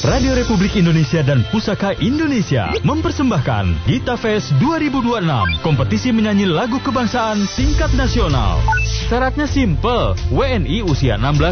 Radio Republik Indonesia dan Pusaka Indonesia mempersembahkan Gita Fest 2026, kompetisi menyanyi lagu kebangsaan tingkat nasional. Syaratnya simple, WNI usia 16